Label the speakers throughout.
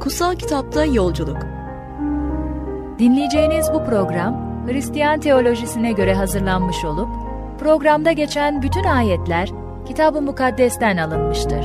Speaker 1: Kutsal Kitapta Yolculuk.
Speaker 2: Dinleyeceğiniz bu program, Hristiyan teolojisine göre hazırlanmış olup, programda geçen bütün ayetler, Kitab-ı Mukaddes'ten alınmıştır.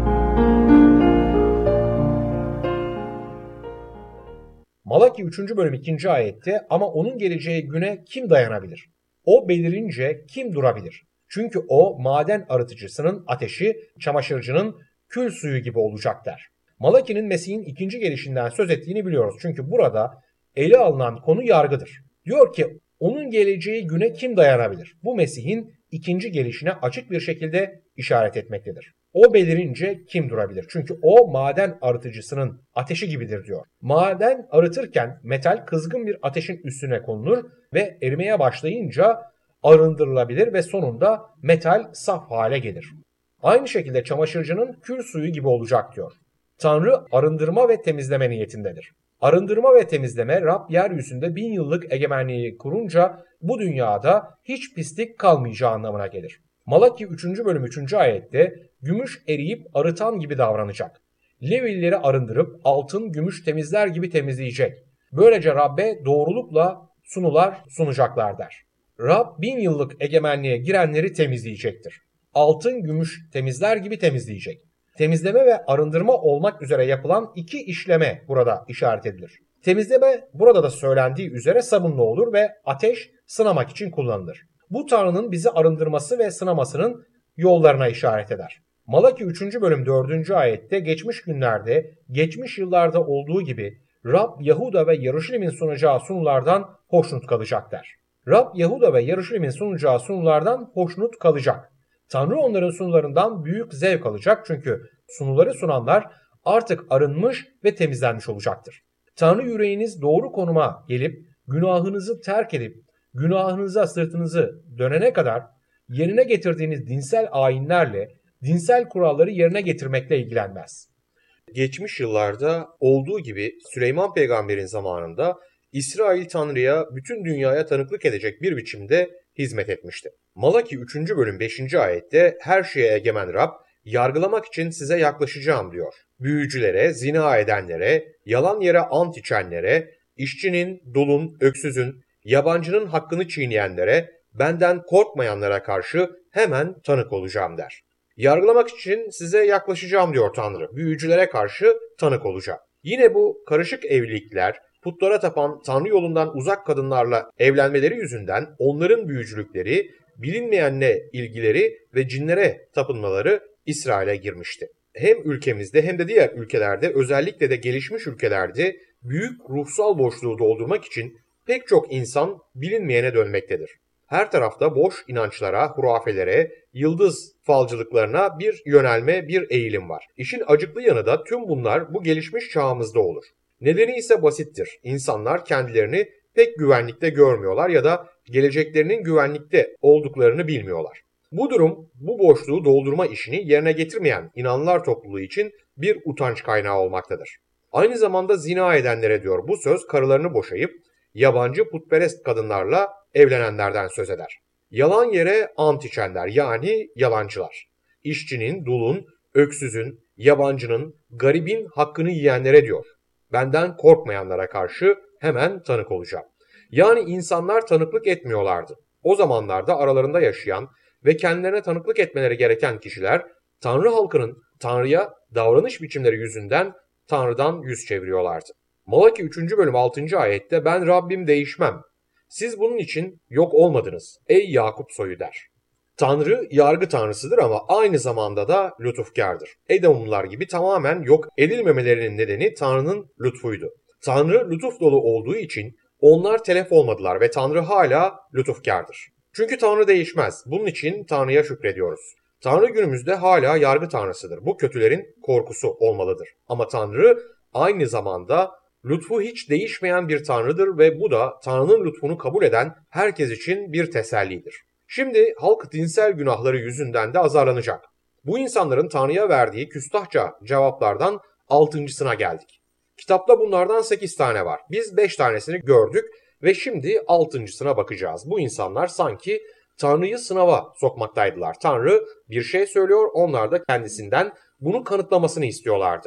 Speaker 3: Malaki 3. bölüm 2. ayette ama onun geleceği güne kim dayanabilir? O belirince kim durabilir? Çünkü o maden arıtıcısının ateşi, çamaşırcının kül suyu gibi olacak der. Malaki'nin Mesih'in ikinci gelişinden söz ettiğini biliyoruz. Çünkü burada ele alınan konu yargıdır. Diyor ki onun geleceği güne kim dayanabilir? Bu Mesih'in ikinci gelişine açık bir şekilde işaret etmektedir. O belirince kim durabilir? Çünkü o maden arıtıcısının ateşi gibidir diyor. Maden arıtırken metal kızgın bir ateşin üstüne konulur ve erimeye başlayınca arındırılabilir ve sonunda metal saf hale gelir. Aynı şekilde çamaşırcının kül suyu gibi olacak diyor. Tanrı arındırma ve temizleme niyetindedir. Arındırma ve temizleme Rab yeryüzünde 1000 yıllık egemenliği kurunca bu dünyada hiç pislik kalmayacağı anlamına gelir. Malaki 3. bölüm 3. ayette gümüş eriyip arıtan gibi davranacak. Levilileri arındırıp altın gümüş temizler gibi temizleyecek. Böylece Rab'be doğrulukla sunular sunacaklar der. Rab 1000 yıllık egemenliğe girenleri temizleyecektir. Altın gümüş temizler gibi temizleyecek. Temizleme ve arındırma olmak üzere yapılan iki işleme burada işaret edilir. Temizleme burada da söylendiği üzere sabunlu olur ve ateş sınamak için kullanılır. Bu Tanrı'nın bizi arındırması ve sınamasının yollarına işaret eder. Malaki 3. bölüm 4. ayette geçmiş günlerde, geçmiş yıllarda olduğu gibi Rab Yahuda ve Yeruşalim'in sunacağı sunulardan hoşnut kalacak der. Rab Yahuda ve Yeruşalim'in sunacağı sunulardan hoşnut kalacak. Tanrı onların sunularından büyük zevk alacak çünkü sunuları sunanlar artık arınmış ve temizlenmiş olacaktır. Tanrı yüreğiniz doğru konuma gelip günahınızı terk edip günahınıza sırtınızı dönene kadar yerine getirdiğiniz dinsel ayinlerle, dinsel kuralları yerine getirmekle ilgilenmez. Geçmiş yıllarda olduğu gibi Süleyman peygamberin zamanında İsrail Tanrı'ya bütün dünyaya tanıklık edecek bir biçimde hizmet etmişti. Malaki 3. bölüm 5. ayette her şeye egemen Rab yargılamak için size yaklaşacağım diyor. Büyücülere, zina edenlere, yalan yere ant içenlere, işçinin, dulun, öksüzün, yabancının hakkını çiğneyenlere, benden korkmayanlara karşı hemen tanık olacağım der. Yargılamak için size yaklaşacağım diyor Tanrı. Büyücülere karşı tanık olacağım. Yine bu karışık evlilikler, putlara tapan Tanrı yolundan uzak kadınlarla evlenmeleri yüzünden onların büyücülükleri, bilinmeyenle ilgileri ve cinlere tapınmaları İsrail'e girmişti. Hem ülkemizde hem de diğer ülkelerde, özellikle de gelişmiş ülkelerde büyük ruhsal boşluğu doldurmak için pek çok insan bilinmeyene dönmektedir. Her tarafta boş inançlara, hurafelere, yıldız falcılıklarına bir yönelme, bir eğilim var. İşin acıklı yanı da tüm bunlar bu gelişmiş çağımızda olur. Nedeni ise basittir. İnsanlar kendilerini pek güvenlikte görmüyorlar ya da geleceklerinin güvenlikte olduklarını bilmiyorlar. Bu durum, bu boşluğu doldurma işini yerine getirmeyen inanlar topluluğu için bir utanç kaynağı olmaktadır. Aynı zamanda zina edenlere diyor bu söz karılarını boşayıp yabancı putperest kadınlarla evlenenlerden söz eder. Yalan yere ant içenler yani yalancılar. İşçinin, dulun, öksüzün, yabancının, garibin hakkını yiyenlere diyor. Benden korkmayanlara karşı hemen tanık olacağım. Yani insanlar tanıklık etmiyorlardı. O zamanlarda aralarında yaşayan ve kendilerine tanıklık etmeleri gereken kişiler Tanrı halkının Tanrı'ya davranış biçimleri yüzünden Tanrı'dan yüz çeviriyorlardı. Malaki 3. bölüm 6. ayette ben Rabbim değişmem. Siz bunun için yok olmadınız ey Yakup soyu der. Tanrı yargı tanrısıdır ama aynı zamanda da lütufkardır. Edomlular gibi tamamen yok edilmemelerinin nedeni Tanrı'nın lütfuydu. Tanrı lütuf dolu olduğu için onlar telef olmadılar ve Tanrı hala lütufkardır. Çünkü Tanrı değişmez. Bunun için Tanrı'ya şükrediyoruz. Tanrı günümüzde hala yargı tanrısıdır. Bu kötülerin korkusu olmalıdır. Ama Tanrı aynı zamanda lütfu hiç değişmeyen bir Tanrı'dır ve bu da Tanrı'nın lütfunu kabul eden herkes için bir tesellidir. Şimdi halk dinsel günahları yüzünden de azarlanacak. Bu insanların Tanrı'ya verdiği küstahça cevaplardan 6.sına geldik. Kitapta bunlardan 8 tane var. Biz 5 tanesini gördük ve şimdi 6.sına bakacağız. Bu insanlar sanki Tanrı'yı sınava sokmaktaydılar. Tanrı bir şey söylüyor, onlar da kendisinden bunu kanıtlamasını istiyorlardı.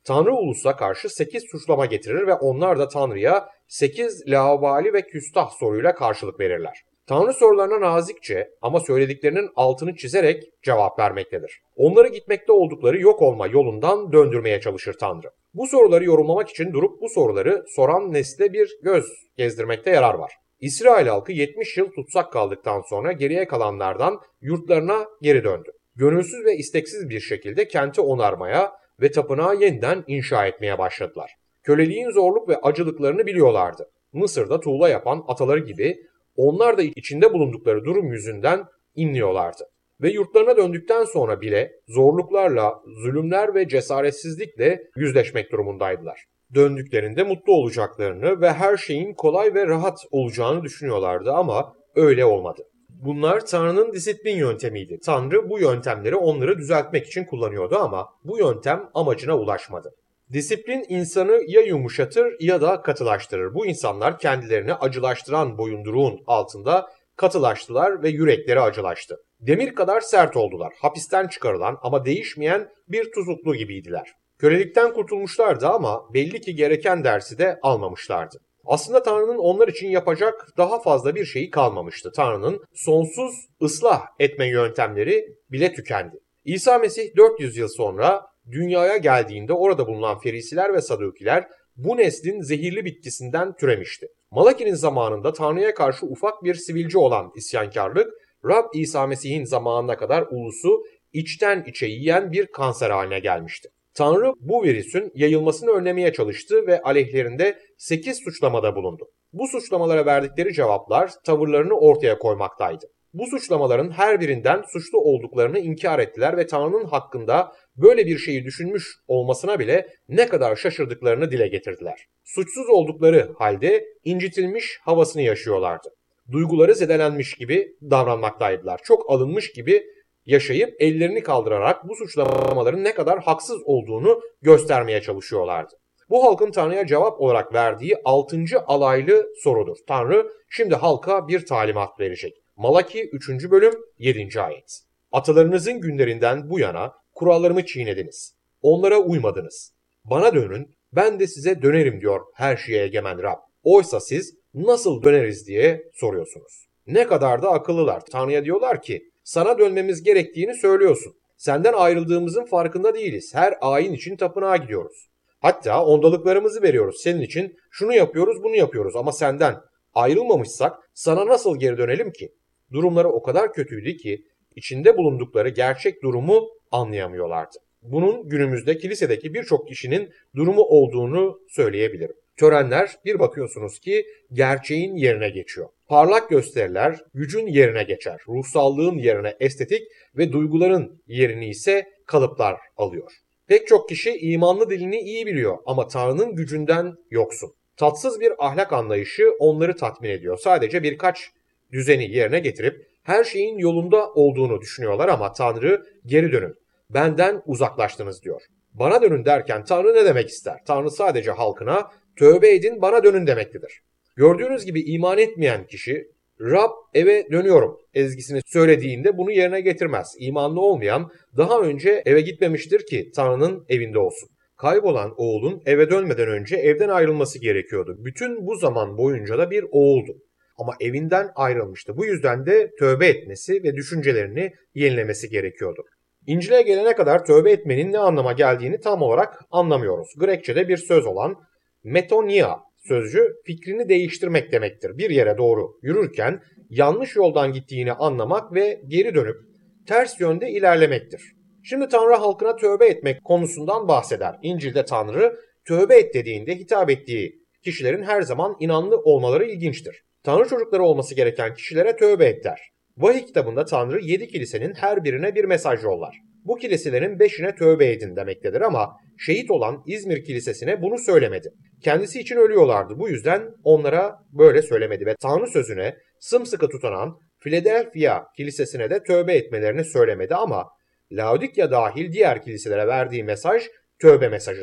Speaker 3: Tanrı ulusa karşı 8 suçlama getirir ve onlar da Tanrı'ya 8 laubali ve küstah soruyla karşılık verirler. Tanrı sorularına nazikçe ama söylediklerinin altını çizerek cevap vermektedir. Onları gitmekte oldukları yok olma yolundan döndürmeye çalışır Tanrı. Bu soruları yorumlamak için durup bu soruları soran nesle bir göz gezdirmekte yarar var. İsrail halkı 70 yıl tutsak kaldıktan sonra geriye kalanlardan yurtlarına geri döndü. Gönülsüz ve isteksiz bir şekilde kenti onarmaya ve tapınağı yeniden inşa etmeye başladılar. Köleliğin zorluk ve acılıklarını biliyorlardı. Mısır'da tuğla yapan ataları gibi onlar da içinde bulundukları durum yüzünden inliyorlardı. Ve yurtlarına döndükten sonra bile zorluklarla, zulümler ve cesaretsizlikle yüzleşmek durumundaydılar. Döndüklerinde mutlu olacaklarını ve her şeyin kolay ve rahat olacağını düşünüyorlardı ama öyle olmadı. Bunlar Tanrı'nın disiplin yöntemiydi. Tanrı bu yöntemleri onları düzeltmek için kullanıyordu ama bu yöntem amacına ulaşmadı. Disiplin insanı ya yumuşatır ya da katılaştırır. Bu insanlar kendilerini acılaştıran boyunduruğun altında katılaştılar ve yürekleri acılaştı. Demir kadar sert oldular. Hapisten çıkarılan ama değişmeyen bir tuzuklu gibiydiler. Kölelikten kurtulmuşlardı ama belli ki gereken dersi de almamışlardı. Aslında Tanrı'nın onlar için yapacak daha fazla bir şeyi kalmamıştı. Tanrı'nın sonsuz ıslah etme yöntemleri bile tükendi. İsa Mesih 400 yıl sonra dünyaya geldiğinde orada bulunan Ferisiler ve Sadukiler bu neslin zehirli bitkisinden türemişti. Malaki'nin zamanında Tanrı'ya karşı ufak bir sivilce olan isyankarlık, Rab İsa Mesih'in zamanına kadar ulusu içten içe yiyen bir kanser haline gelmişti. Tanrı bu virüsün yayılmasını önlemeye çalıştı ve aleyhlerinde 8 suçlamada bulundu. Bu suçlamalara verdikleri cevaplar tavırlarını ortaya koymaktaydı. Bu suçlamaların her birinden suçlu olduklarını inkar ettiler ve Tanrı'nın hakkında böyle bir şeyi düşünmüş olmasına bile ne kadar şaşırdıklarını dile getirdiler. Suçsuz oldukları halde incitilmiş havasını yaşıyorlardı. Duyguları zedelenmiş gibi davranmaktaydılar. Çok alınmış gibi yaşayıp ellerini kaldırarak bu suçlamaların ne kadar haksız olduğunu göstermeye çalışıyorlardı. Bu halkın Tanrı'ya cevap olarak verdiği 6. alaylı sorudur. Tanrı şimdi halka bir talimat verecek. Malaki 3. bölüm 7. ayet. Atalarınızın günlerinden bu yana kurallarımı çiğnediniz. Onlara uymadınız. Bana dönün, ben de size dönerim diyor her şeye egemen Rab. Oysa siz nasıl döneriz diye soruyorsunuz. Ne kadar da akıllılar. Tanrı'ya diyorlar ki sana dönmemiz gerektiğini söylüyorsun. Senden ayrıldığımızın farkında değiliz. Her ayin için tapınağa gidiyoruz. Hatta ondalıklarımızı veriyoruz. Senin için şunu yapıyoruz, bunu yapıyoruz ama senden ayrılmamışsak sana nasıl geri dönelim ki? Durumları o kadar kötüydü ki içinde bulundukları gerçek durumu anlayamıyorlardı. Bunun günümüzde kilisedeki birçok kişinin durumu olduğunu söyleyebilirim. Törenler bir bakıyorsunuz ki gerçeğin yerine geçiyor. Parlak gösteriler gücün yerine geçer. Ruhsallığın yerine estetik ve duyguların yerini ise kalıplar alıyor. Pek çok kişi imanlı dilini iyi biliyor ama Tanrı'nın gücünden yoksun. Tatsız bir ahlak anlayışı onları tatmin ediyor. Sadece birkaç düzeni yerine getirip her şeyin yolunda olduğunu düşünüyorlar ama Tanrı geri dönün, benden uzaklaştınız diyor. Bana dönün derken Tanrı ne demek ister? Tanrı sadece halkına tövbe edin bana dönün demektedir. Gördüğünüz gibi iman etmeyen kişi Rab eve dönüyorum ezgisini söylediğinde bunu yerine getirmez. İmanlı olmayan daha önce eve gitmemiştir ki Tanrı'nın evinde olsun. Kaybolan oğlun eve dönmeden önce evden ayrılması gerekiyordu. Bütün bu zaman boyunca da bir oğuldu. Ama evinden ayrılmıştı. Bu yüzden de tövbe etmesi ve düşüncelerini yenilemesi gerekiyordu. İncil'e gelene kadar tövbe etmenin ne anlama geldiğini tam olarak anlamıyoruz. Grekçe'de bir söz olan metonia sözcüğü fikrini değiştirmek demektir. Bir yere doğru yürürken yanlış yoldan gittiğini anlamak ve geri dönüp ters yönde ilerlemektir. Şimdi Tanrı halkına tövbe etmek konusundan bahseder. İncil'de Tanrı tövbe et dediğinde hitap ettiği kişilerin her zaman inanlı olmaları ilginçtir. Tanrı çocukları olması gereken kişilere tövbe et der. Vahiy kitabında Tanrı 7 kilisenin her birine bir mesaj yollar. Bu kiliselerin 5'ine tövbe edin demektedir ama şehit olan İzmir Kilisesi'ne bunu söylemedi. Kendisi için ölüyorlardı. Bu yüzden onlara böyle söylemedi ve Tanrı sözüne sımsıkı tutanan Philadelphia Kilisesi'ne de tövbe etmelerini söylemedi ama Laodikya dahil diğer kiliselere verdiği mesaj tövbe mesajıdır.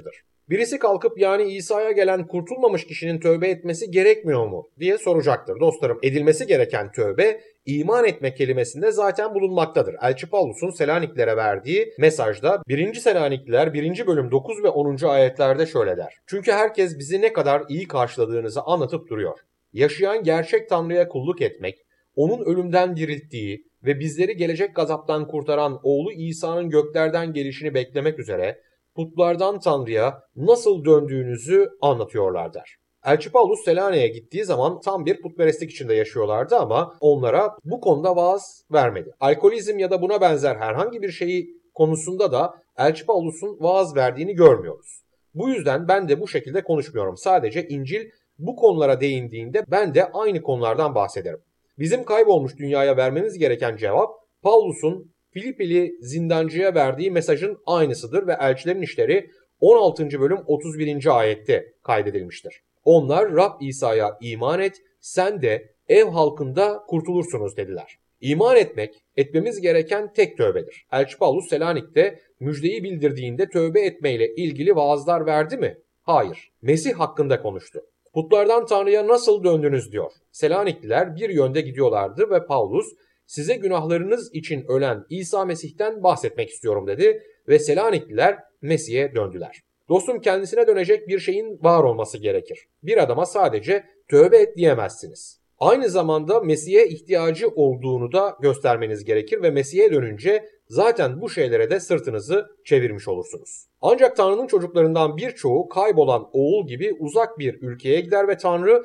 Speaker 3: Birisi kalkıp yani İsa'ya gelen kurtulmamış kişinin tövbe etmesi gerekmiyor mu diye soracaktır. Dostlarım, edilmesi gereken tövbe iman etme kelimesinde zaten bulunmaktadır. Elçi Pavlus'un Selaniklilere verdiği mesajda 1. Selanikliler 1. bölüm 9 ve 10. ayetlerde şöyle der. Çünkü herkes bizi ne kadar iyi karşıladığınızı anlatıp duruyor. Yaşayan gerçek Tanrı'ya kulluk etmek, onun ölümden dirilttiği ve bizleri gelecek gazaptan kurtaran oğlu İsa'nın göklerden gelişini beklemek üzere putlardan Tanrı'ya nasıl döndüğünüzü anlatıyorlar der. Elçi Pavlus Selanik'e gittiği zaman tam bir putperestlik içinde yaşıyorlardı ama onlara bu konuda vaaz vermedi. Alkolizm ya da buna benzer herhangi bir şeyi konusunda da Elçi Pavlus'un vaaz verdiğini görmüyoruz. Bu yüzden ben de bu şekilde konuşmuyorum. Sadece İncil bu konulara değindiğinde ben de aynı konulardan bahsederim. Bizim kaybolmuş dünyaya vermemiz gereken cevap Pavlus'un Filipili zindancıya verdiği mesajın aynısıdır ve Elçilerin İşleri 16. bölüm 31. ayette kaydedilmiştir. Onlar Rab İsa'ya iman et, sen de ev halkında kurtulursunuz dediler. İman etmemiz gereken tek tövbedir. Elçi Pavlus Selanik'te müjdeyi bildirdiğinde tövbe etmeyle ilgili vaazlar verdi mi? Hayır. Mesih hakkında konuştu. Putlardan Tanrı'ya nasıl döndünüz diyor. Selanikliler bir yönde gidiyorlardı ve Pavlus size günahlarınız için ölen İsa Mesih'ten bahsetmek istiyorum dedi ve Selanikliler Mesih'e döndüler. Dostum, kendisine dönecek bir şeyin var olması gerekir. Bir adama sadece tövbe et diyemezsiniz. Aynı zamanda Mesih'e ihtiyacı olduğunu da göstermeniz gerekir ve Mesih'e dönünce zaten bu şeylere de sırtınızı çevirmiş olursunuz. Ancak Tanrı'nın çocuklarından birçoğu kaybolan oğul gibi uzak bir ülkeye gider ve Tanrı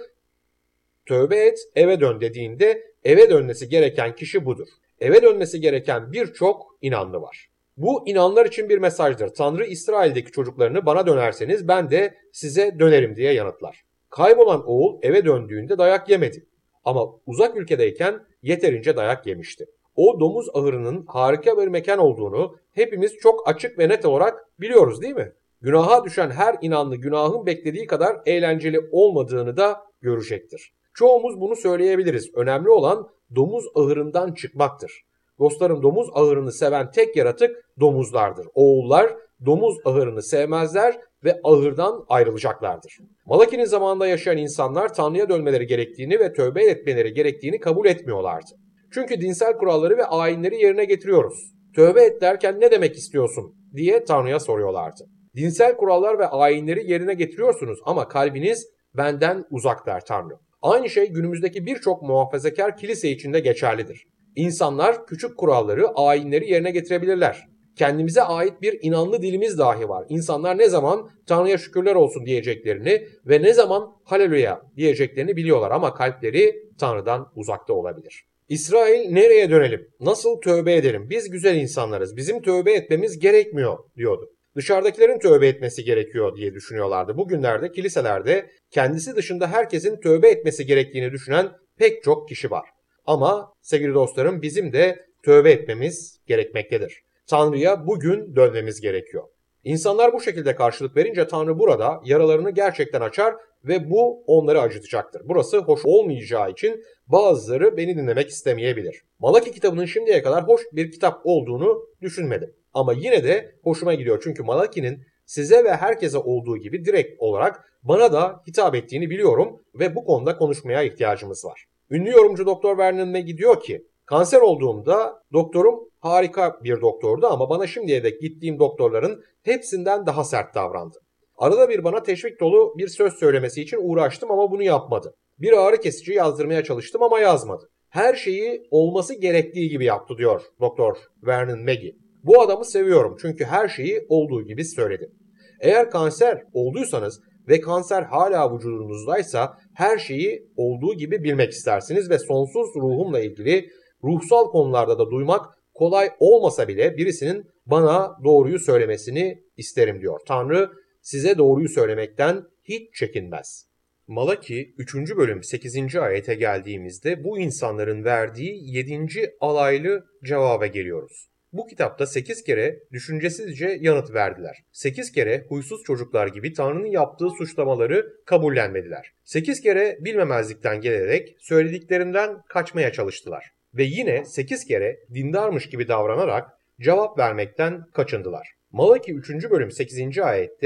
Speaker 3: tövbe et, eve dön dediğinde eve dönmesi gereken kişi budur. Eve dönmesi gereken birçok inanlı var. Bu inanlar için bir mesajdır. Tanrı İsrail'deki çocuklarını bana dönerseniz ben de size dönerim diye yanıtlar. Kaybolan oğul eve döndüğünde dayak yemedi. Ama uzak ülkedeyken yeterince dayak yemişti. O domuz ahırının harika bir mekan olduğunu hepimiz çok açık ve net olarak biliyoruz değil mi? Günaha düşen her inanlı günahın beklediği kadar eğlenceli olmadığını da görecektir. Çoğumuz bunu söyleyebiliriz. Önemli olan domuz ahırından çıkmaktır. Dostlarım, domuz ahırını seven tek yaratık domuzlardır. Oğullar domuz ahırını sevmezler ve ahırdan ayrılacaklardır. Malaki'nin zamanında yaşayan insanlar Tanrı'ya dönmeleri gerektiğini ve tövbe etmeleri gerektiğini kabul etmiyorlardı. Çünkü dinsel kuralları ve ayinleri yerine getiriyoruz. Tövbe et derken ne demek istiyorsun diye Tanrı'ya soruyorlardı. Dinsel kurallar ve ayinleri yerine getiriyorsunuz ama kalbiniz benden uzak der Tanrı. Aynı şey günümüzdeki birçok muhafazakar kilise içinde geçerlidir. İnsanlar küçük kuralları, ayinleri yerine getirebilirler. Kendimize ait bir inanlı dilimiz dahi var. İnsanlar ne zaman Tanrı'ya şükürler olsun diyeceklerini ve ne zaman haleluya diyeceklerini biliyorlar ama kalpleri Tanrı'dan uzakta olabilir. İsrail, nereye dönelim? Nasıl tövbe edelim? Biz güzel insanlarız. Bizim tövbe etmemiz gerekmiyor diyordu. Dışarıdakilerin tövbe etmesi gerekiyor diye düşünüyorlardı. Bugünlerde kiliselerde kendisi dışında herkesin tövbe etmesi gerektiğini düşünen pek çok kişi var. Ama sevgili dostlarım, bizim de tövbe etmemiz gerekmektedir. Tanrı'ya bugün dönmemiz gerekiyor. İnsanlar bu şekilde karşılık verince Tanrı burada yaralarını gerçekten açar ve bu onları acıtacaktır. Burası hoş olmayacağı için bazıları beni dinlemek istemeyebilir. Malaki kitabının şimdiye kadar hoş bir kitap olduğunu düşünmedim. Ama yine de hoşuma gidiyor çünkü Malaki'nin size ve herkese olduğu gibi direkt olarak bana da hitap ettiğini biliyorum ve bu konuda konuşmaya ihtiyacımız var. Ünlü yorumcu Doktor Vernon McGee diyor ki, kanser olduğumda doktorum harika bir doktordu ama bana şimdiye dek gittiğim doktorların hepsinden daha sert davrandı. Arada bir bana teşvik dolu bir söz söylemesi için uğraştım ama bunu yapmadı. Bir ağrı kesici yazdırmaya çalıştım ama yazmadı. Her şeyi olması gerektiği gibi yaptı diyor Doktor Vernon McGee. Bu adamı seviyorum çünkü her şeyi olduğu gibi söyledi. Eğer kanser olduysanız ve kanser hala vücudunuzdaysa her şeyi olduğu gibi bilmek istersiniz ve sonsuz ruhumla ilgili ruhsal konularda da duymak kolay olmasa bile birisinin bana doğruyu söylemesini isterim diyor. Tanrı size doğruyu söylemekten hiç çekinmez. Malaki 3. bölüm 8. ayete geldiğimizde bu insanların verdiği 7. alaylı cevaba geliyoruz. Bu kitapta 8 kere düşüncesizce yanıt verdiler. 8 kere huysuz çocuklar gibi Tanrı'nın yaptığı suçlamaları kabullenmediler. 8 kere bilmemezlikten gelerek söylediklerinden kaçmaya çalıştılar. Ve yine 8 kere dindarmış gibi davranarak cevap vermekten kaçındılar. Malaki 3. bölüm 8. ayette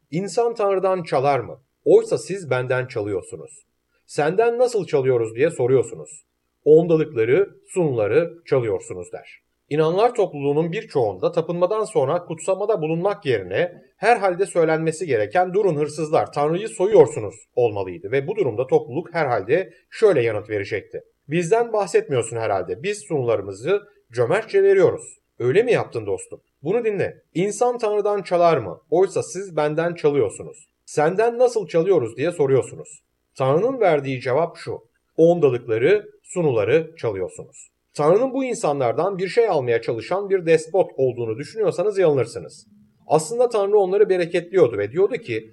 Speaker 3: İnsan Tanrı'dan çalar mı? Oysa siz benden çalıyorsunuz. Senden nasıl çalıyoruz diye soruyorsunuz. Ondalıkları, sunuları çalıyorsunuz der. İnanlar topluluğunun birçoğunda tapınmadan sonra kutsamada bulunmak yerine herhalde söylenmesi gereken durun hırsızlar Tanrı'yı soyuyorsunuz olmalıydı ve bu durumda topluluk herhalde şöyle yanıt verecekti. Bizden bahsetmiyorsun herhalde. Biz sunularımızı cömertçe veriyoruz. Öyle mi yaptın dostum? Bunu dinle. İnsan Tanrı'dan çalar mı? Oysa siz benden çalıyorsunuz. Senden nasıl çalıyoruz diye soruyorsunuz. Tanrı'nın verdiği cevap şu. Ondalıkları, sunuları çalıyorsunuz. Tanrı'nın bu insanlardan bir şey almaya çalışan bir despot olduğunu düşünüyorsanız yanılırsınız. Aslında Tanrı onları bereketliyordu ve diyordu ki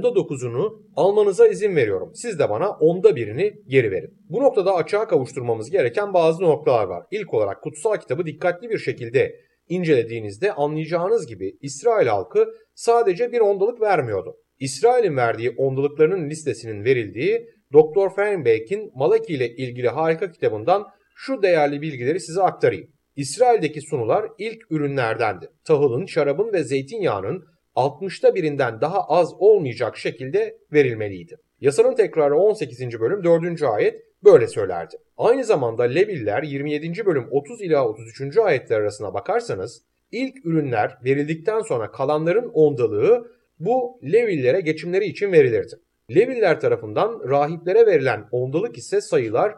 Speaker 3: 9'unu almanıza izin veriyorum. Siz de bana 1'ini geri verin. Bu noktada açığa kavuşturmamız gereken bazı noktalar var. İlk olarak kutsal kitabı dikkatli bir şekilde incelediğinizde anlayacağınız gibi İsrail halkı sadece bir ondalık vermiyordu. İsrail'in verdiği ondalıklarının listesinin verildiği Dr. Feinberg'in Malaki ile ilgili harika kitabından şu değerli bilgileri size aktarayım. İsrail'deki sunular ilk ürünlerdendi. Tahılın, şarabın ve zeytinyağının 60'ta birinden daha az olmayacak şekilde verilmeliydi. Yasanın tekrarı 18. bölüm 4. ayet böyle söylerdi. Aynı zamanda Leviller 27. bölüm 30 ila 33. ayetler arasına bakarsanız ilk ürünler verildikten sonra kalanların ondalığı bu Levillere geçimleri için verilirdi. Leviller tarafından rahiplere verilen ondalık ise sayılar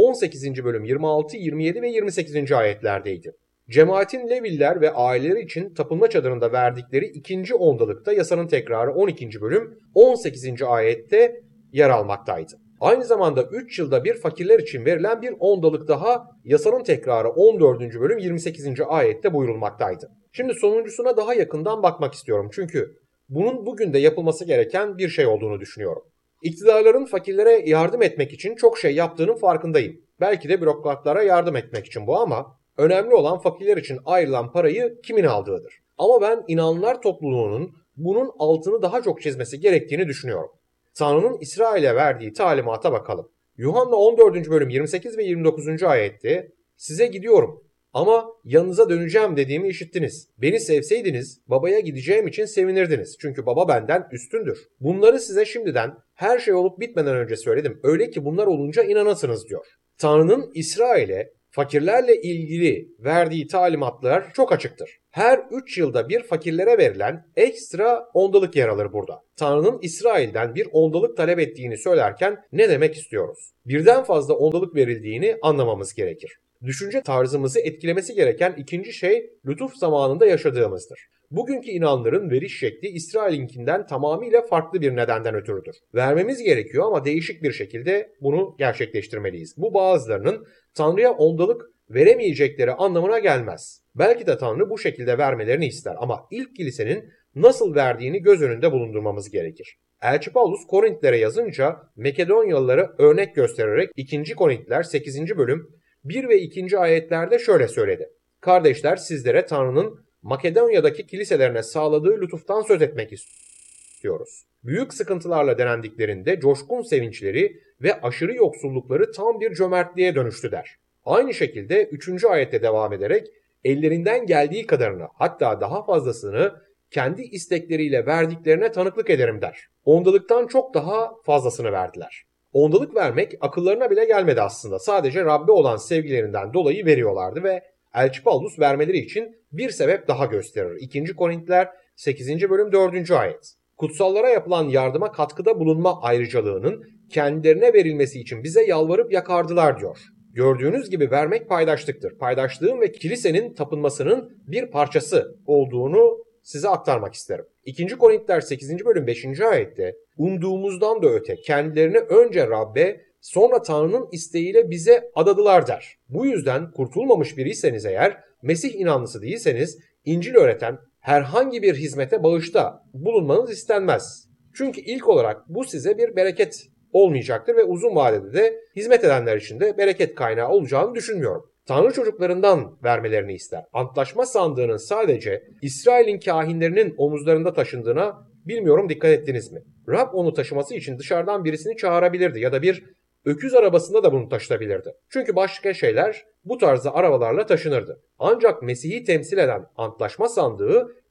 Speaker 3: 18. bölüm 26, 27 ve 28. ayetlerdeydi. Cemaatin Leviller ve aileleri için tapınma çadırında verdikleri ikinci ondalıkta yasanın tekrarı 12. bölüm 18. ayette yer almaktaydı. Aynı zamanda 3 yılda bir fakirler için verilen bir ondalık daha yasanın tekrarı 14. bölüm 28. ayette buyurulmaktaydı. Şimdi sonuncusuna daha yakından bakmak istiyorum çünkü bunun bugün de yapılması gereken bir şey olduğunu düşünüyorum. İktidarların fakirlere yardım etmek için çok şey yaptığının farkındayım. Belki de bürokratlara yardım etmek için bu ama önemli olan fakirler için ayrılan parayı kimin aldığıdır. Ama ben inananlar topluluğunun bunun altını daha çok çizmesi gerektiğini düşünüyorum. Tanrı'nın İsrail'e verdiği talimata bakalım. Yuhanna 14. bölüm 28 ve 29. ayette size gidiyorum ama yanınıza döneceğim dediğimi işittiniz. Beni sevseydiniz babaya gideceğim için sevinirdiniz. Çünkü baba benden üstündür. Bunları size şimdiden her şey olup bitmeden önce söyledim. Öyle ki bunlar olunca inanasınız diyor. Tanrı'nın İsrail'e fakirlerle ilgili verdiği talimatlar çok açıktır. Her 3 yılda bir fakirlere verilen ekstra ondalık yer alır burada. Tanrı'nın İsrail'den bir ondalık talep ettiğini söylerken ne demek istiyoruz? Birden fazla ondalık verildiğini anlamamız gerekir. Düşünce tarzımızı etkilemesi gereken ikinci şey lütuf zamanında yaşadığımızdır. Bugünkü inanların veriş şekli İsrail'inkinden tamamıyla farklı bir nedenden ötürüdür. Vermemiz gerekiyor ama değişik bir şekilde bunu gerçekleştirmeliyiz. Bu bazılarının Tanrı'ya ondalık veremeyecekleri anlamına gelmez. Belki de Tanrı bu şekilde vermelerini ister ama ilk kilisenin nasıl verdiğini göz önünde bulundurmamız gerekir. Elçi Paulus Korintlilere yazınca Makedonyalılara örnek göstererek 2. Korintiler 8. bölüm 1 ve 2. ayetlerde şöyle söyledi. Kardeşler sizlere Tanrı'nın Makedonya'daki kiliselerine sağladığı lütuftan söz etmek istiyoruz. Büyük sıkıntılarla denendiklerinde coşkun sevinçleri ve aşırı yoksullukları tam bir cömertliğe dönüştü der. Aynı şekilde 3. ayette devam ederek ellerinden geldiği kadarını hatta daha fazlasını kendi istekleriyle verdiklerine tanıklık ederim der. Ondalıktan çok daha fazlasını verdiler. Ondalık vermek akıllarına bile gelmedi aslında. Sadece Rabbe olan sevgilerinden dolayı veriyorlardı ve Elçi Paulus vermeleri için bir sebep daha gösterir. 2. Korintiler 8. bölüm 4. ayet. Kutsallara yapılan yardıma katkıda bulunma ayrıcalığının kendilerine verilmesi için bize yalvarıp yakardılar diyor. Gördüğünüz gibi vermek paydaşlıktır. Paydaşlığın ve kilisenin tapınmasının bir parçası olduğunu size aktarmak isterim. 2. Korintiler 8. bölüm 5. ayette umduğumuzdan da öte kendilerini önce Rabbe sonra Tanrı'nın isteğiyle bize adadılar der. Bu yüzden kurtulmamış biriyseniz eğer Mesih inanlısı değilseniz İncil öğreten herhangi bir hizmete bağışta bulunmanız istenmez. Çünkü ilk olarak bu size bir bereket olmayacaktır ve uzun vadede de hizmet edenler için de bereket kaynağı olacağını düşünmüyorum. Tanrı çocuklarından vermelerini ister. Antlaşma sandığının sadece İsrail'in kahinlerinin omuzlarında taşındığına bilmiyorum dikkat ettiniz mi? Rab onu taşıması için dışarıdan birisini çağırabilirdi ya da bir öküz arabasında da bunu taşıtabilirdi. Çünkü başka şeyler bu tarzda arabalarla taşınırdı. Ancak Mesih'i temsil eden antlaşma sandığı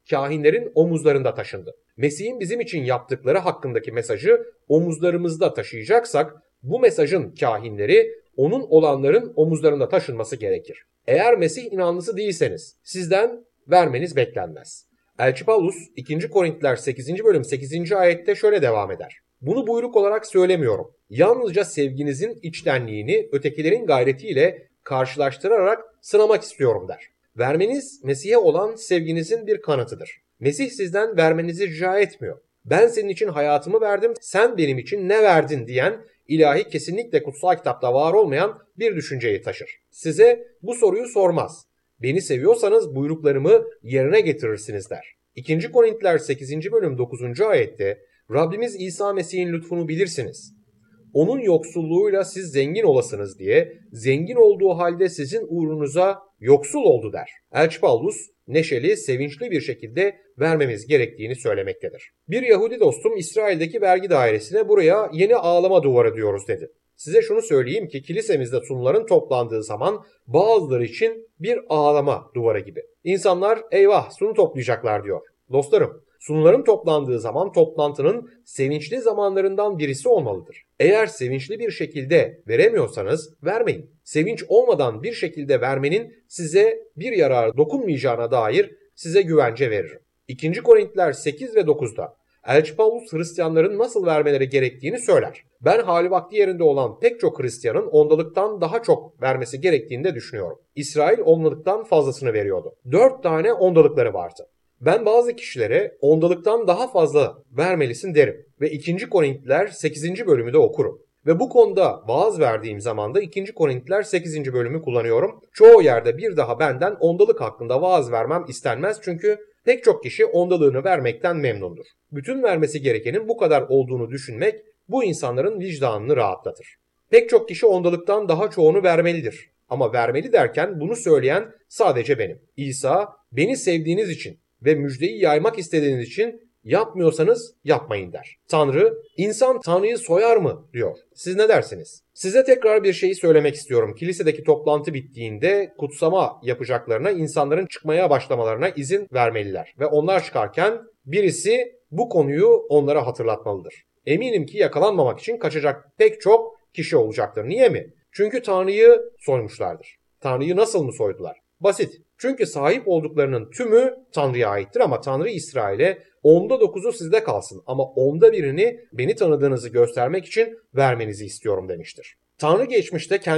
Speaker 3: kâhinlerin omuzlarında taşındı. Mesih'in bizim için yaptıkları hakkındaki mesajı omuzlarımızda taşıyacaksak bu mesajın kâhinleri onun olanların omuzlarında taşınması gerekir. Eğer Mesih inanlısı değilseniz sizden vermeniz beklenmez. Elçi Paulus 2. Korintiler 8. bölüm 8. ayette şöyle devam eder. Bunu buyruk olarak söylemiyorum. Yalnızca sevginizin içtenliğini ötekilerin gayretiyle karşılaştırarak sınamak istiyorum der. Vermeniz Mesih'e olan sevginizin bir kanıtıdır. Mesih sizden vermenizi rica etmiyor. Ben senin için hayatımı verdim, sen benim için ne verdin diyen ilahi kesinlikle kutsal kitapta var olmayan bir düşünceyi taşır. Size bu soruyu sormaz. Beni seviyorsanız buyruklarımı yerine getirirsiniz der. 2. Korintiler 8. bölüm 9. ayette Rabbimiz İsa Mesih'in lütfunu bilirsiniz. Onun yoksulluğuyla siz zengin olasınız diye zengin olduğu halde sizin uğrunuza yoksul oldu der. Elçi Paulus neşeli, sevinçli bir şekilde vermemiz gerektiğini söylemektedir. Bir Yahudi dostum İsrail'deki vergi dairesine buraya yeni ağlama duvarı diyoruz dedi. Size şunu söyleyeyim ki kilisemizde sunuların toplandığı zaman bazıları için bir ağlama duvarı gibi. İnsanlar eyvah sunu toplayacaklar diyor. Dostlarım, sunuların toplandığı zaman toplantının sevinçli zamanlarından birisi olmalıdır. Eğer sevinçli bir şekilde veremiyorsanız vermeyin. Sevinç olmadan bir şekilde vermenin size bir yararı dokunmayacağına dair size güvence veririm. 2. Korintiler 8 ve 9'da Elçi Paulus Hristiyanların nasıl vermeleri gerektiğini söyler. Ben hali vakti yerinde olan pek çok Hristiyanın ondalıktan daha çok vermesi gerektiğini de düşünüyorum. İsrail ondalıktan fazlasını veriyordu. 4 tane ondalıkları vardı. Ben bazı kişilere ondalıktan daha fazla vermelisin derim ve 2. Korintiler 8. bölümü de okurum. Ve bu konuda vaaz verdiğim zaman da 2. Korintiler 8. bölümü kullanıyorum. Çoğu yerde bir daha benden ondalık hakkında vaaz vermem istenmez çünkü pek çok kişi ondalığını vermekten memnundur. Bütün vermesi gerekenin bu kadar olduğunu düşünmek bu insanların vicdanını rahatlatır. Pek çok kişi ondalıktan daha çoğunu vermelidir. Ama vermeli derken bunu söyleyen sadece benim. İsa, beni sevdiğiniz için ve müjdeyi yaymak istediğiniz için yapmıyorsanız yapmayın der. Tanrı, insan Tanrı'yı soyar mı diyor. Siz ne dersiniz? Size tekrar bir şeyi söylemek istiyorum. Kilisedeki toplantı bittiğinde kutsama yapacaklarına, insanların çıkmaya başlamalarına izin vermeliler. Ve onlar çıkarken birisi bu konuyu onlara hatırlatmalıdır. Eminim ki yakalanmamak için kaçacak pek çok kişi olacaktır. Niye mi? Çünkü Tanrı'yı soymuşlardır. Tanrı'yı nasıl mı soydular? Basit. Çünkü sahip olduklarının tümü Tanrı'ya aittir ama Tanrı İsrail'e 9'u sizde kalsın ama 1'ini beni tanıdığınızı göstermek için vermenizi istiyorum demiştir. Tanrı geçmişte